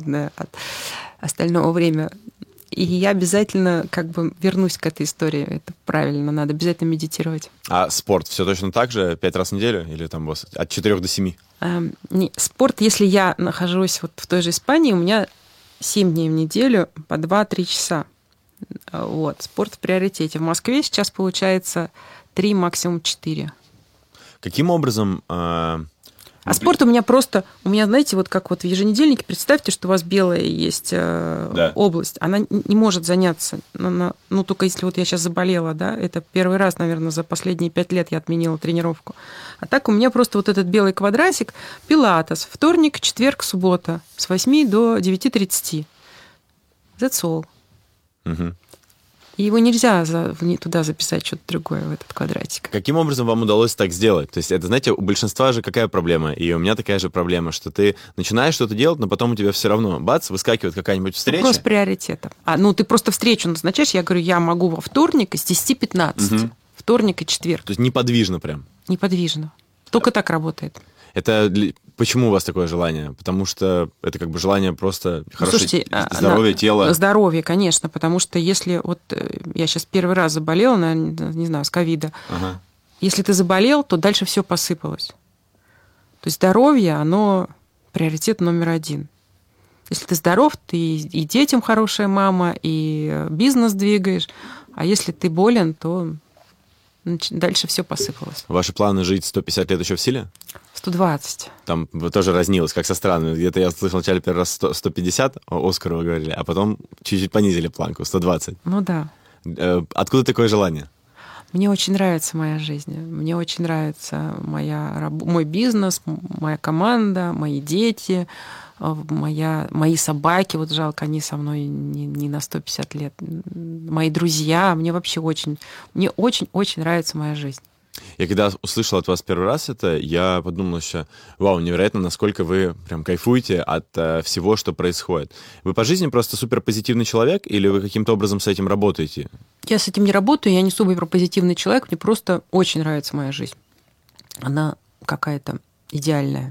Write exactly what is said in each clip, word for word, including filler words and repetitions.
свободное от остального времени. И я обязательно как бы вернусь к этой истории. Это правильно, надо обязательно медитировать. А спорт все точно так же? Пять раз в неделю? Или там у вас от четырех до семи? Эм, не, спорт, если я нахожусь вот в той же Испании, у меня семь дней в неделю по два-три часа. Вот, спорт в приоритете. В Москве сейчас получается три, максимум четыре. Каким образом... Э... А спорт у меня просто, у меня, знаете, вот как вот в еженедельнике, представьте, что у вас белая есть э, да. область, она не может заняться, она, ну, только если вот я сейчас заболела, да, это первый раз, наверное, за последние пять лет я отменила тренировку. А так у меня просто вот этот белый квадратик, пилатес, вторник, четверг, суббота, с восьми до девяти тридцати. That's all. Угу. И его нельзя за, туда записать что-то другое, в этот квадратик. Каким образом вам удалось так сделать? То есть это, знаете, у большинства же какая проблема? И у меня такая же проблема, что ты начинаешь что-то делать, но потом у тебя все равно, бац, выскакивает какая-нибудь встреча. Вопрос приоритета. А, ну, ты просто встречу назначаешь, я говорю, я могу во вторник с десяти пятнадцати. Угу. Вторник и четверг. То есть неподвижно прям? Неподвижно. Только так работает. Это почему у вас такое желание? Потому что это как бы желание просто хорошее здоровье тела. Здоровье, конечно, потому что если вот я сейчас первый раз заболела, наверное, не знаю, с ковида, ага. Если ты заболел, то дальше все посыпалось. То есть здоровье, оно приоритет номер один. Если ты здоров, ты и детям хорошая мама, и бизнес двигаешь, а если ты болен, то дальше все посыпалось. Ваши планы жить сто пятьдесят лет еще в силе? сто двадцать. Там тоже разнилось, как со странами. Где-то я слышал вначале первый раз сто пятьдесят, Оскарова говорили, а потом чуть-чуть понизили планку, сто двадцать. Ну да. Откуда такое желание? Мне очень нравится моя жизнь. Мне очень нравится моя, мой бизнес, моя команда, мои дети, моя, мои собаки. Вот жалко, они со мной не, не на сто пятьдесят лет. Мои друзья. Мне вообще очень, мне очень-очень нравится моя жизнь. Я когда услышал от вас первый раз это, я подумал еще, вау, невероятно, насколько вы прям кайфуете от э, всего, что происходит. Вы по жизни просто суперпозитивный человек или вы каким-то образом с этим работаете? Я с этим не работаю, я не суперпозитивный человек, мне просто очень нравится моя жизнь. Она какая-то идеальная.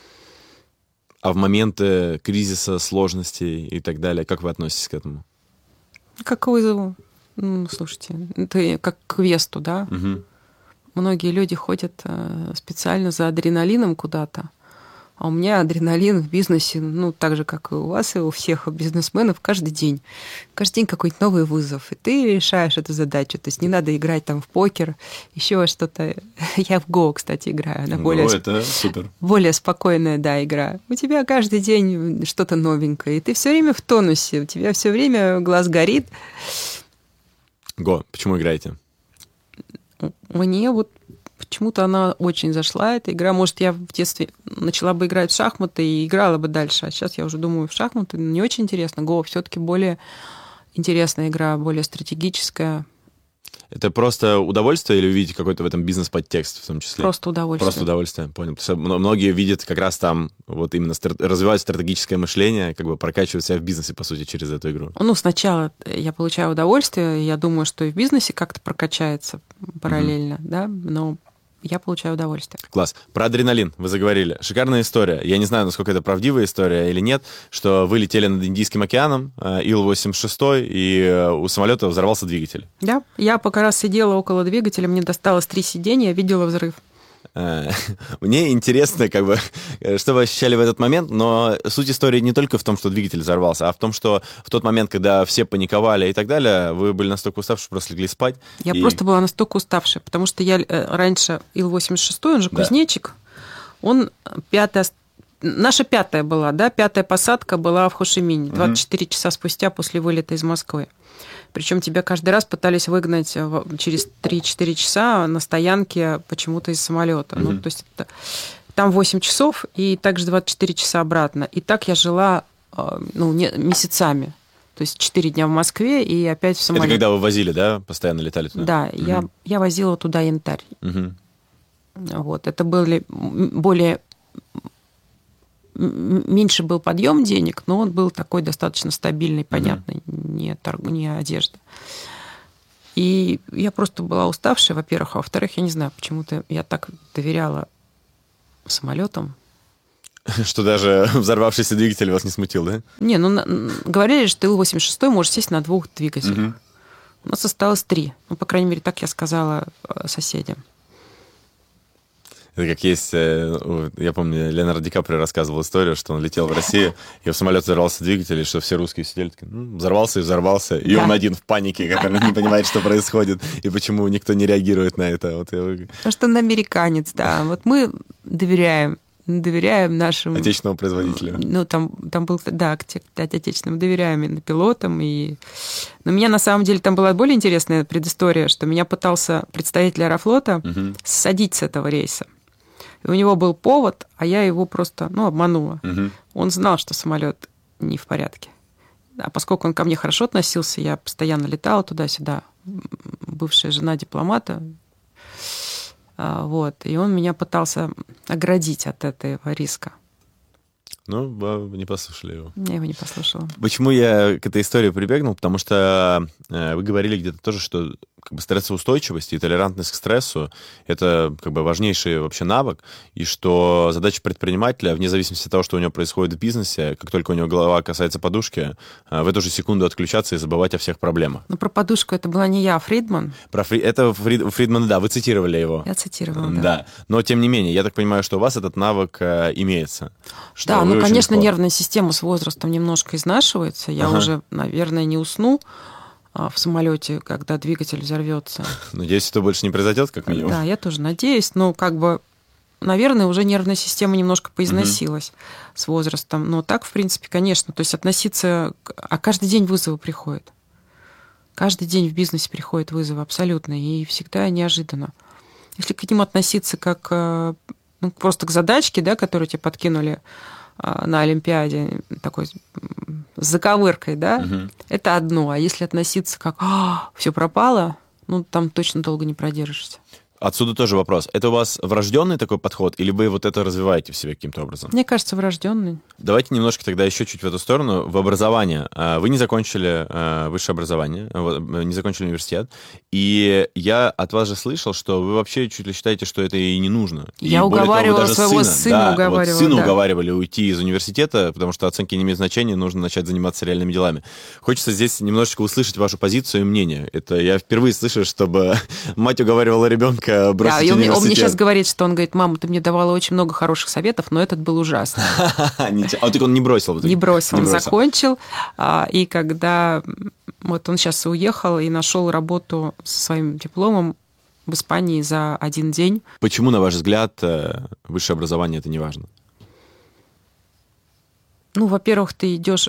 А в моменты кризиса, сложностей и так далее, как вы относитесь к этому? Как к вызову. Ну, слушайте, это как к квесту, да? Угу. Многие люди ходят специально за адреналином куда-то, а у меня адреналин в бизнесе, ну, так же, как и у вас, и у всех бизнесменов, каждый день. Каждый день какой-то новый вызов, и ты решаешь эту задачу. То есть не надо играть там в покер, еще что-то. Я в Go, кстати, играю. Она более, Go, это супер. Более спокойная, да, игра. У тебя каждый день что-то новенькое, и ты все время в тонусе, у тебя все время глаз горит. Go, почему играете? Мне вот почему-то она очень зашла, эта игра. Может, я в детстве начала бы играть в шахматы и играла бы дальше. А сейчас я уже думаю, в шахматы не очень интересно. Го все-таки более интересная игра, более стратегическая. Это просто удовольствие или вы видите какой-то в этом бизнес-подтекст в том числе? Просто удовольствие. Просто удовольствие, понял. Потому что многие видят как раз там, вот именно развивают стратегическое мышление, как бы прокачивают себя в бизнесе, по сути, через эту игру. Ну, сначала я получаю удовольствие, я думаю, что и в бизнесе как-то прокачается параллельно, mm-hmm. да, но я получаю удовольствие. Класс. Про адреналин вы заговорили. Шикарная история. Я не знаю, насколько это правдивая история или нет, что вы летели над Индийским океаном, Ил восемьдесят шесть, и у самолета взорвался двигатель. Да, я пока раз сидела около двигателя, мне досталось три сиденья, видела взрыв. Мне интересно, как бы, что вы ощущали в этот момент, но суть истории не только в том, что двигатель взорвался, а в том, что в тот момент, когда все паниковали и так далее, вы были настолько уставшие, что просто легли спать. Я и... просто была настолько уставшая, потому что я раньше Ил восемьдесят шесть, он же да. кузнечик, он пятая, наша пятая была, да, пятая посадка была в Хошимине, двадцать четыре угу. часа спустя после вылета из Москвы. Причем тебя каждый раз пытались выгнать через три-четыре часа на стоянке почему-то из самолета. Mm-hmm. Ну, то есть это, там восемь часов и также двадцать четыре часа обратно. И так я жила ну, не, месяцами. То есть четыре дня в Москве и опять в самолете. Это когда вы возили, да? Постоянно летали туда? Да, mm-hmm. я, я возила туда янтарь. Mm-hmm. Вот, это были более... Меньше был подъем денег, но он был такой достаточно стабильный, понятный, mm-hmm. не, торг... не одежда. И я просто была уставшая, во-первых, а во-вторых, я не знаю, почему-то я так доверяла самолетам. Что даже взорвавшийся двигатель вас не смутил, да? Не, ну, на, говорили, что ил восемьдесят шесть может сесть на двух двигателях. Угу. У нас осталось три. Ну, по крайней мере, так я сказала соседям. Это как есть, я помню, Леонардо Ди Каприо рассказывал историю, что он летел в Россию, и в самолет взорвался двигатель, и что все русские сидели такие, ну, взорвался и взорвался, и да. Он один в панике, который не понимает, что происходит, и почему никто не реагирует на это. Вот я... Потому что он американец, да. Вот мы доверяем, доверяем нашим... Отечественному производителю. Ну, там, там был, да, отечественным, доверяем и пилотам, и... Но у меня, на самом деле, там была более интересная предыстория, что меня пытался представитель Аэрофлота угу. ссадить с этого рейса. И у него был повод, а я его просто, ну, обманула. Угу. Он знал, что самолет не в порядке. А поскольку он ко мне хорошо относился, я постоянно летала туда-сюда, бывшая жена дипломата, вот, и он меня пытался оградить от этого риска. Ну, вы не послушали его. Я его не послушала. Почему я к этой истории прибегнул? Потому что вы говорили где-то тоже, что как бы стрессоустойчивость и толерантность к стрессу — это как бы важнейший вообще навык, и что задача предпринимателя, вне зависимости от того, что у него происходит в бизнесе, как только у него голова касается подушки, в эту же секунду отключаться и забывать о всех проблемах. Но про подушку это была не я, а Фридман. Про Фри... Это Фрид... Фридман, да, вы цитировали его. Я цитировала, да. Да. Но, тем не менее, я так понимаю, что у вас этот навык э, имеется. Да, ну, конечно, легко... нервная система с возрастом немножко изнашивается. Я ага. уже, наверное, не усну в самолете, когда двигатель взорвется. Надеюсь, это больше не произойдет, как минимум. Да, я тоже надеюсь. Но как бы, наверное, уже нервная система немножко поизносилась угу. с возрастом. Но так, в принципе, конечно. То есть относиться... А каждый день вызовы приходят. Каждый день в бизнесе приходят вызовы абсолютно. И всегда неожиданно. Если к ним относиться как ну, просто к задачке, да, которую тебе подкинули на Олимпиаде, такой с заковыркой, да, угу. это одно. А если относиться как все пропало, ну, там точно долго не продержишься. Отсюда тоже вопрос. Это у вас врожденный такой подход, или вы вот это развиваете в себе каким-то образом? Мне кажется, врожденный. Давайте немножко тогда еще чуть в эту сторону. В образование. Вы не закончили высшее образование, не закончили университет, и я от вас же слышал, что вы вообще чуть ли считаете, что это и не нужно. Я и уговаривала того, своего сына, сына, да, уговаривала. Вот сына да. уговаривали уйти из университета, потому что оценки не имеют значения, нужно начать заниматься реальными делами. Хочется здесь немножечко услышать вашу позицию и мнение. Это я впервые слышу, чтобы мать уговаривала ребенка бросить да, университет. Он мне сейчас говорит, что он говорит, мама, ты мне давала очень много хороших советов, но этот был ужасный. А так он не бросил? Не бросил, он закончил. И когда вот он сейчас уехал и нашел работу со своим дипломом в Испании за один день. Почему, на ваш взгляд, высшее образование это не важно? Ну, во-первых, ты идешь...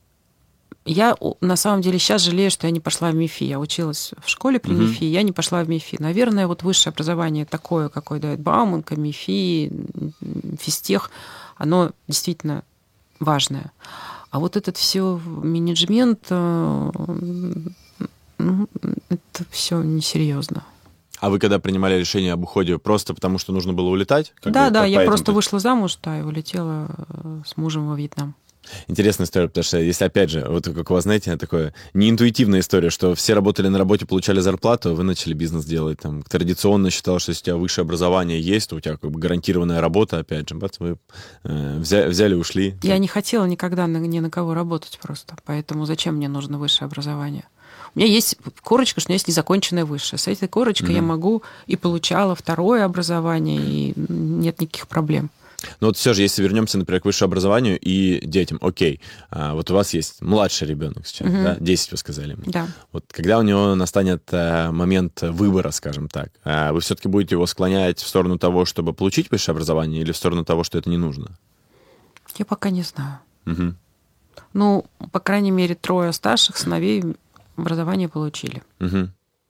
Я, на самом деле, сейчас жалею, что я не пошла в МИФИ. Я училась в школе при МИФИ, mm-hmm. я не пошла в МИФИ. Наверное, вот высшее образование такое, какое дает Бауманка, МИФИ, физтех, оно действительно важное. А вот этот все менеджмент, ну, это все несерьезно. А вы когда принимали решение об уходе, просто потому что нужно было улетать? Как да, бы, да, я просто вышла замуж, да, и улетела с мужем во Вьетнам. Интересная история, потому что если, опять же, вот как у вас, знаете, такое неинтуитивная история, что все работали на работе, получали зарплату, вы начали бизнес делать. Там, традиционно считалось, что если у тебя высшее образование есть, то у тебя как бы гарантированная работа, опять же, вы э, взяли, взяли, ушли. Я не хотела никогда на, ни на кого работать просто, поэтому зачем мне нужно высшее образование? У меня есть корочка, что у меня есть незаконченное высшее. С этой корочкой mm-hmm. я могу и получала второе образование, и нет никаких проблем. Но вот все же, если вернемся, например, к высшему образованию и детям, окей, а, вот у вас есть младший ребенок сейчас, угу. да, десять вы сказали ему. Да. Вот когда у него настанет а, момент выбора, скажем так, а, вы все-таки будете его склонять в сторону того, чтобы получить высшее образование, или в сторону того, что это не нужно? Я пока не знаю. Угу. Ну, по крайней мере, трое старших сыновей образование получили. Угу.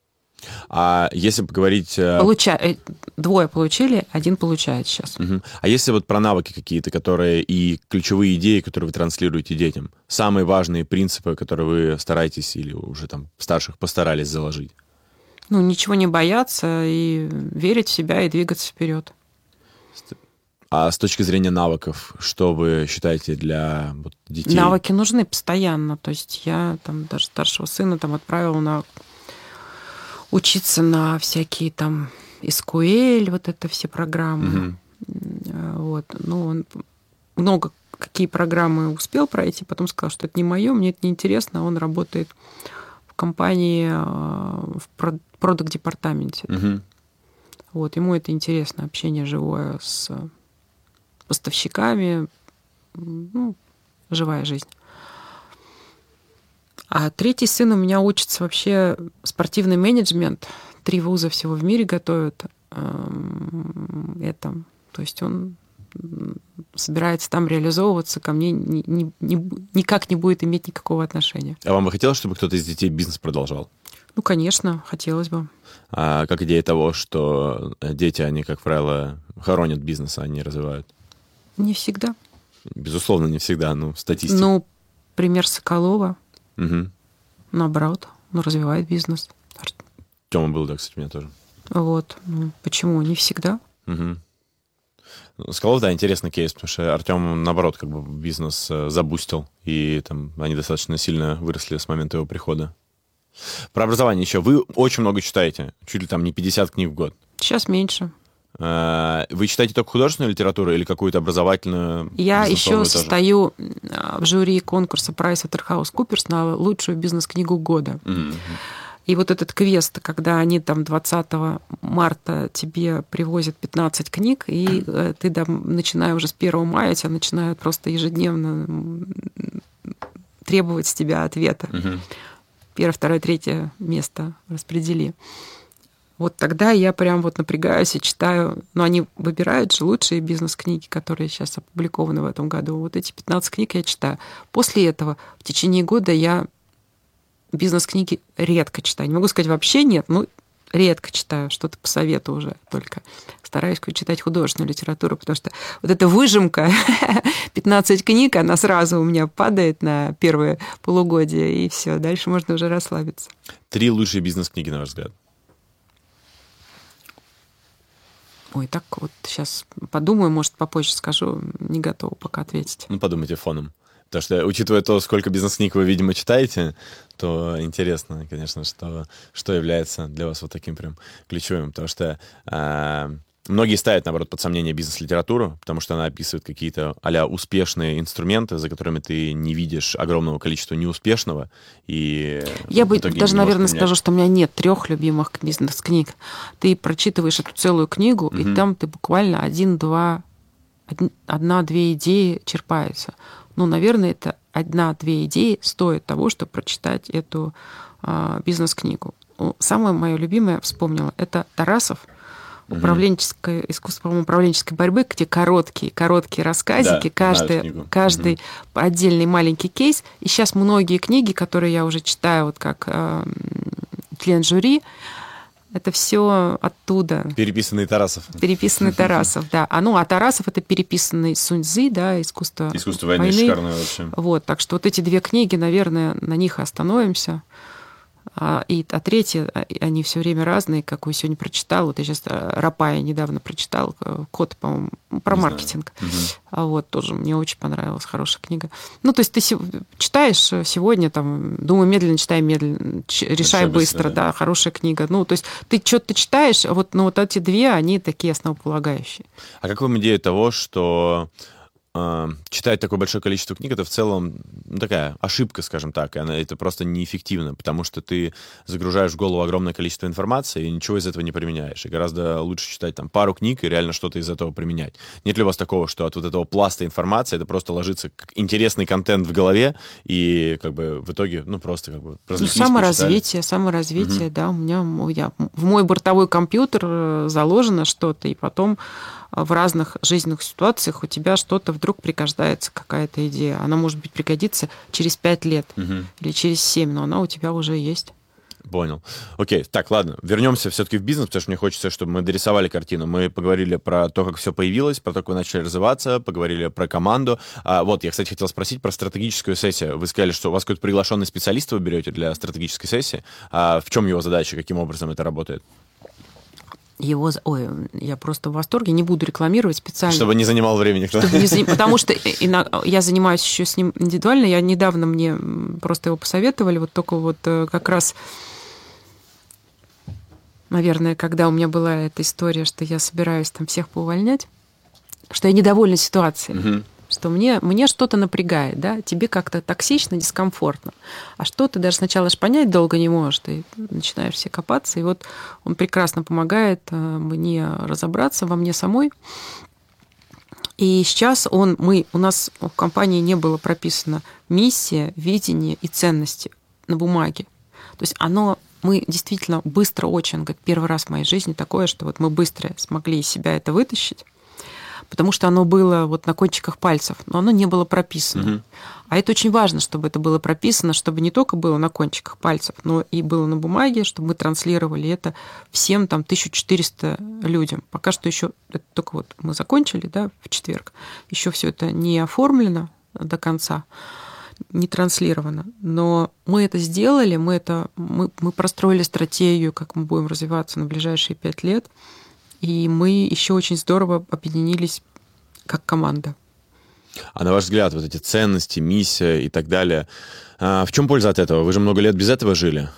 А если поговорить... Получа... Двое получили, один получает сейчас. Угу. А если вот про навыки какие-то, которые и ключевые идеи, которые вы транслируете детям, самые важные принципы, которые вы стараетесь или уже там старших постарались заложить? Ну, ничего не бояться и верить в себя и двигаться вперед. А с точки зрения навыков, что вы считаете для вот, детей? Навыки нужны постоянно. То есть я там даже старшего сына там отправила на... учиться на всякие там эс ку эль, вот это все программы. Угу. Вот. Ну, он много какие программы успел пройти, потом сказал, что это не мое, мне это неинтересно, он работает в компании в продакт-департаменте. Угу. Вот, ему это интересно, общение живое с поставщиками, ну, живая жизнь. А третий сын у меня учится вообще спортивный менеджмент. Три вуза всего в мире готовят это. То есть он собирается там реализовываться, ко мне ни, ни, ни, никак не будет иметь никакого отношения. А вам бы хотелось, чтобы кто-то из детей бизнес продолжал? Ну, конечно, хотелось бы. А как идея того, что дети, они, как правило, хоронят бизнес, а не развивают? Не всегда. Безусловно, не всегда, ну, статистика. Ну, пример Соколова. Угу. Наоборот, ну, развивает бизнес. Тёма был, да, кстати, у меня тоже. Вот. Ну, почему? Не всегда. Угу. Соколов, да, интересный кейс, потому что Артём, наоборот, как бы бизнес забустил, и там они достаточно сильно выросли с момента его прихода. Про образование еще. Вы очень много читаете, чуть ли там не пятьдесят книг в год. Сейчас меньше. Вы читаете только художественную литературу или какую-то образовательную? Я еще состою в жюри конкурса PricewaterhouseCoopers на лучшую бизнес-книгу года. Mm-hmm. И вот этот квест, когда они там двадцатого марта тебе привозят пятнадцать книг, и ты там, начиная уже с первого мая, тебя начинают просто ежедневно требовать с тебя ответа. Mm-hmm. Первое, второе, третье место распредели. Вот тогда я прям вот напрягаюсь и читаю. Но они выбирают же лучшие бизнес-книги, которые сейчас опубликованы в этом году. Вот эти пятнадцать книг я читаю. После этого в течение года я бизнес-книги редко читаю. Не могу сказать вообще нет, но редко читаю. Что-то по совету уже только. Стараюсь читать художественную литературу, потому что вот эта выжимка, пятнадцать книг, она сразу у меня падает на первое полугодие, и все, дальше можно уже расслабиться. Три лучшие бизнес-книги, на ваш взгляд? Ой, так вот сейчас подумаю, может, попозже скажу, не готова пока ответить. Ну, подумайте фоном. Потому что, учитывая то, сколько бизнес-книг вы, видимо, читаете, то интересно, конечно, что, что является для вас вот таким прям ключевым. Потому что э, многие ставят, наоборот, под сомнение бизнес-литературу, потому что она описывает какие-то а-ля успешные инструменты, за которыми ты не видишь огромного количества неуспешного. И я бы даже, наверное, скажу, что у меня нет трех любимых бизнес-книг. Ты прочитываешь эту целую книгу, угу. и там ты буквально один-два, одна-две идеи черпаются. Ну, наверное, это одна-две идеи стоит того, чтобы прочитать эту а, бизнес-книгу. Самое мое любимое, вспомнила, это Тарасов, управленческое искусство, по-моему, управленческой борьбы, где короткие, короткие рассказики, да, каждый, каждый угу. отдельный маленький кейс. И сейчас многие книги, которые я уже читаю, вот как э, член жюри, это все оттуда. Переписанный Тарасов. Переписанный Тарасов, да. А, ну, а Тарасов — это переписанный Сунь Цзы, да, искусство, искусство войны. Искусство войны шикарное вообще. Вот, так что вот эти две книги, наверное, на них остановимся. А, и, а третья, они все время разные, какую сегодня прочитал. Вот я сейчас Рапая недавно прочитал, код, по-моему, про Не маркетинг. Угу. А вот тоже мне очень понравилась, хорошая книга. Ну, то есть ты читаешь сегодня, там, думаю, медленно, читай медленно, решай быстро, быстро, да, хорошая книга. Ну, то есть ты что-то читаешь, вот, ну, вот эти две, они такие основополагающие. А как вам идея того, что читать такое большое количество книг, это в целом ну, такая ошибка, скажем так, и она, это просто неэффективно, потому что ты загружаешь в голову огромное количество информации и ничего из этого не применяешь. И гораздо лучше читать там пару книг и реально что-то из этого применять. Нет ли у вас такого, что от вот этого пласта информации это просто ложится как интересный контент в голове и как бы в итоге, ну, просто как бы... Ну, саморазвитие, саморазвитие, угу. да, у меня я, в мой бортовой компьютер заложено что-то, и потом в разных жизненных ситуациях у тебя что-то вдруг пригождается, какая-то идея. Она, может быть, пригодится через пять лет угу. или через семь, но она у тебя уже есть. Понял. Окей, так, ладно, вернемся все-таки в бизнес, потому что мне хочется, чтобы мы дорисовали картину. Мы поговорили про то, как все появилось, про то, как вы начали развиваться, поговорили про команду. А, вот, я, кстати, хотел спросить про стратегическую сессию. Вы сказали, что у вас какой-то приглашенный специалист вы берете для стратегической сессии. А в чем его задача, каким образом это работает? Его... Ой, я просто в восторге, не буду рекламировать специально. Чтобы не занимал времени. Чтобы не заним... Потому что я занимаюсь еще с ним индивидуально. Я недавно, мне просто его посоветовали, вот только вот как раз, наверное, когда у меня была эта история, что я собираюсь там всех поувольнять, что я недовольна ситуацией. Угу. что мне, мне что-то напрягает, да, тебе как-то токсично, дискомфортно. А что ты даже сначала ж понять долго не можешь, ты начинаешь все копаться, и вот он прекрасно помогает мне разобраться во мне самой. И сейчас он, мы, у нас в компании не было прописано миссия, видение и ценности на бумаге. То есть оно, мы действительно быстро очень, говорит, первый раз в моей жизни такое, что вот мы быстро смогли из себя это вытащить, потому что оно было вот на кончиках пальцев, но оно не было прописано. Угу. А это очень важно, чтобы это было прописано, чтобы не только было на кончиках пальцев, но и было на бумаге, чтобы мы транслировали это всем там тысяча четыреста людям. Пока что еще, это только вот мы закончили, да, в четверг, еще все это не оформлено до конца, не транслировано. Но мы это сделали, мы, это, мы, мы простроили стратегию, как мы будем развиваться на ближайшие пять лет, и мы еще очень здорово объединились как команда. А на ваш взгляд, вот эти ценности, миссия и так далее, в чем польза от этого? Вы же много лет без этого жили.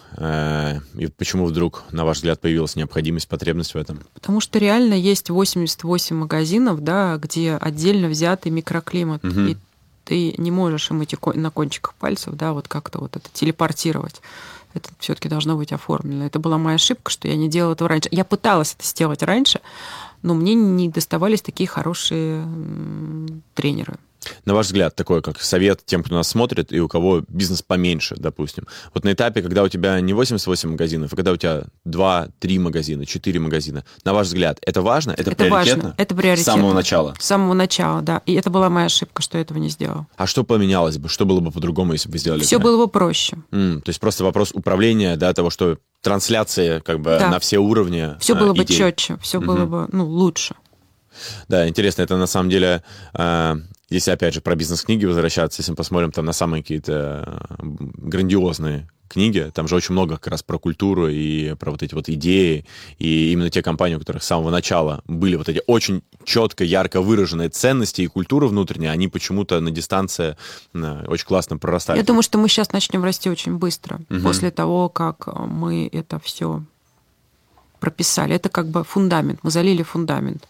И почему вдруг, на ваш взгляд, появилась необходимость, потребность в этом? Потому что реально есть восемьдесят восемь магазинов, да, где отдельно взятый микроклимат. Угу. И ты не можешь им эти на кончиках пальцев, да, вот как-то вот это телепортировать. Это все-таки должно быть оформлено. Это была моя ошибка, что я не делала этого раньше. Я пыталась это сделать раньше, но мне не доставались такие хорошие тренеры. На ваш взгляд, такой как совет тем, кто нас смотрит, и у кого бизнес поменьше, допустим. Вот на этапе, когда у тебя не восемьдесят восемь магазинов, а когда у тебя два-три магазина, четыре магазина, на ваш взгляд, это важно? Это, это приоритетно? Важно. Это приоритетно. С самого начала? С самого начала, да. И это была моя ошибка, что я этого не сделала. А что поменялось бы? Что было бы по-другому, если бы вы сделали это? Все было бы проще. М, то есть просто вопрос управления, да, того, что трансляция как бы да. на все уровни. Все было идей. бы четче, все угу. было бы ну, лучше. Да, интересно, это на самом деле... Если, опять же, про бизнес-книги возвращаться, если мы посмотрим там на самые какие-то грандиозные книги, там же очень много как раз про культуру и про вот эти вот идеи, и именно те компании, у которых с самого начала были вот эти очень четко, ярко выраженные ценности и культура внутренняя, они почему-то на дистанции очень классно прорастают. Я думаю, что мы сейчас начнем расти очень быстро, угу. после того, как мы это все прописали. Это как бы фундамент, мы залили фундамент.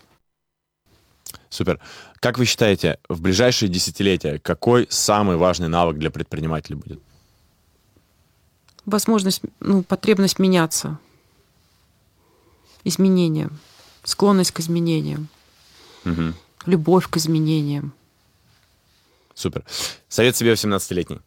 Супер. Как вы считаете, в ближайшие десятилетия какой самый важный навык для предпринимателя будет? Возможность, ну, потребность меняться. Изменения. Склонность к изменениям. Угу. Любовь к изменениям. Супер. Совет себе восемнадцатилетний.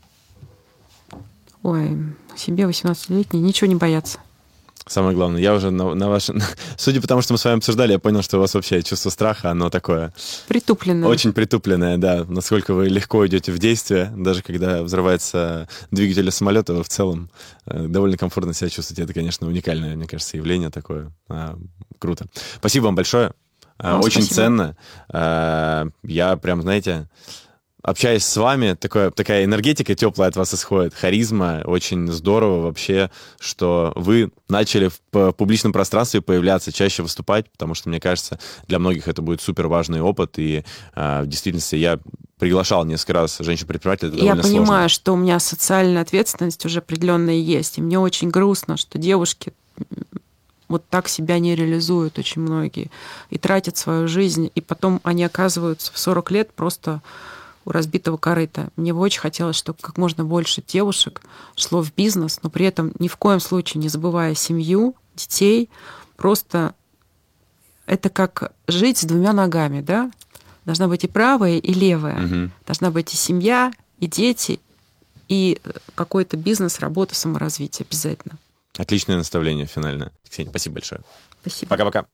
Ой, себе восемнадцатилетний ничего не бояться. Самое главное, я уже на, на ваш... Судя по тому, что мы с вами обсуждали, я понял, что у вас вообще чувство страха, оно такое... Притупленное. Очень притупленное, да. Насколько вы легко идете в действие, даже когда взрывается двигатель самолета, вы в целом довольно комфортно себя чувствуете. Это, конечно, уникальное, мне кажется, явление такое. А, круто. Спасибо вам большое. Вам Очень спасибо. Ценно. А, я прям, знаете... Общаясь с вами, такое, такая энергетика теплая от вас исходит, харизма. Очень здорово вообще, что вы начали в публичном пространстве появляться, чаще выступать, потому что, мне кажется, для многих это будет супер важный опыт. И э, в действительности я приглашал несколько раз женщин-предпринимателей. Это я понимаю, сложно. Что у меня социальная ответственность уже определенная есть. И мне очень грустно, что девушки вот так себя не реализуют очень многие. И тратят свою жизнь. И потом они оказываются в сорок лет просто... у разбитого корыта. Мне бы очень хотелось, чтобы как можно больше девушек шло в бизнес, но при этом ни в коем случае не забывая семью, детей. Просто это как жить с двумя ногами, да? Должна быть и правая, и левая. Угу. Должна быть и семья, и дети, и какой-то бизнес, работа, саморазвитие обязательно. Отличное наставление финальное. Ксения, спасибо большое. Спасибо. Пока-пока.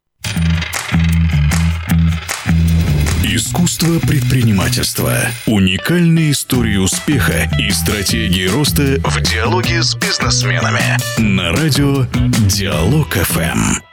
Искусство предпринимательства. Уникальные истории успеха и стратегии роста в диалоге с бизнесменами. На радио Диалог эф эм.